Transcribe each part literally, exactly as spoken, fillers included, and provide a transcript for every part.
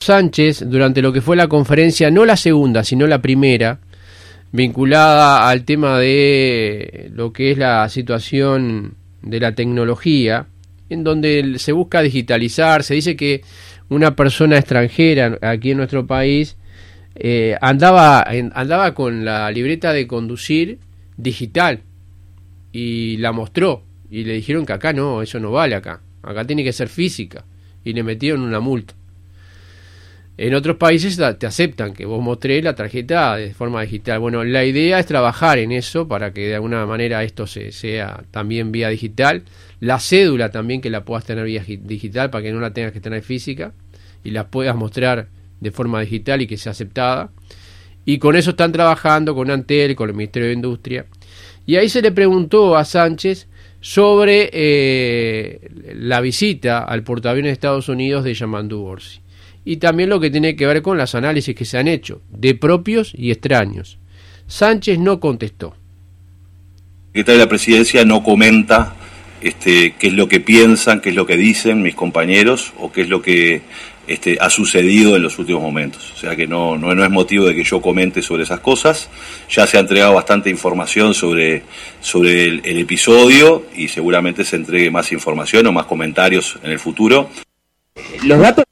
Sánchez, durante lo que fue la conferencia, no la segunda, sino la primera, vinculada al tema de lo que es la situación de la tecnología, en donde se busca digitalizar. Se dice que una persona extranjera aquí en nuestro país eh, andaba, andaba con la libreta de conducir digital y la mostró, y le dijeron que acá no, eso no vale acá, acá tiene que ser física, y le metieron una multa. En otros países te aceptan que vos mostrés la tarjeta de forma digital. Bueno, la idea es trabajar en eso para que de alguna manera esto se, sea también vía digital. La cédula también, que la puedas tener vía digital para que no la tengas que tener física y la puedas mostrar de forma digital y que sea aceptada. Y con eso están trabajando con Antel, con el Ministerio de Industria. Y ahí se le preguntó a Sánchez sobre eh, la visita al portaaviones de Estados Unidos de Yamandu Orsi. Y también lo que tiene que ver con los análisis que se han hecho, de propios y extraños. Sánchez no contestó. El secretario de la Presidencia no comenta este, qué es lo que piensan, qué es lo que dicen mis compañeros o qué es lo que este, ha sucedido en los últimos momentos. O sea que no, no, no es motivo de que yo comente sobre esas cosas. Ya se ha entregado bastante información sobre, sobre el, el episodio y seguramente se entregue más información o más comentarios en el futuro. Los datos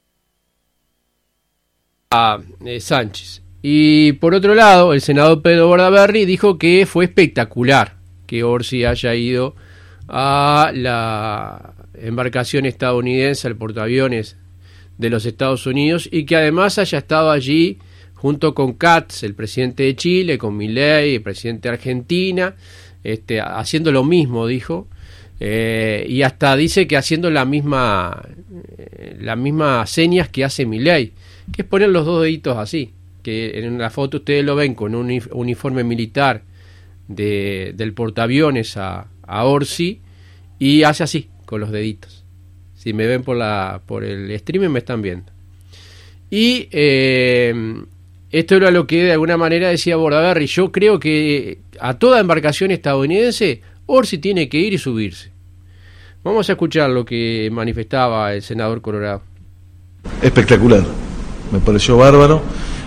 a eh, Sánchez. Y por otro lado, el senador Pedro Bordaberry dijo que fue espectacular que Orsi haya ido a la embarcación estadounidense, al portaaviones de los Estados Unidos, y que además haya estado allí junto con Katz, el presidente de Chile, con Milei, el presidente de Argentina, este, haciendo lo mismo, dijo, eh, y hasta dice que haciendo la misma, eh, las mismas señas que hace Milei, que es poner los dos deditos así, que en la foto ustedes lo ven con un uniforme militar de, del portaaviones a, a Orsi, y hace así, con los deditos. Si me ven por la por el streaming me están viendo. Y eh, esto era lo que de alguna manera decía Bordaberry. Yo creo que a toda embarcación estadounidense Orsi tiene que ir y subirse. Vamos a escuchar lo que manifestaba el senador Colorado. Espectacular. Me pareció bárbaro